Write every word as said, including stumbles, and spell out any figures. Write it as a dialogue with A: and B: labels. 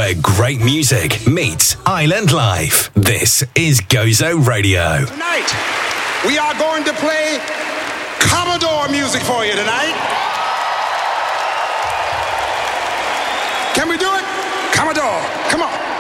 A: where great music meets island life. This is Gozo Radio.
B: Tonight, we are going to play Commodore music for you tonight. Can we do it? Commodore, come on.